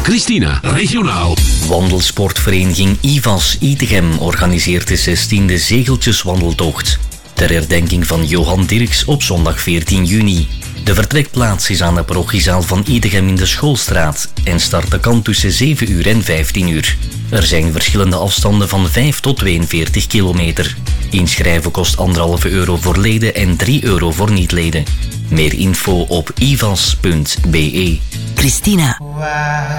Christina, regionaal. Wandelsportvereniging IVAS Itegem organiseert de 16e Zegeltjeswandeltocht. Ter herdenking van Johan Dirks op zondag 14 juni. De vertrekplaats is aan de parochiezaal van Itegem in de Schoolstraat en starten kan tussen 7 uur en 15 uur. Er zijn verschillende afstanden van 5 tot 42 kilometer. Inschrijven kost €1,5 voor leden en €3 voor niet-leden. Meer info op ivas.be. Christina.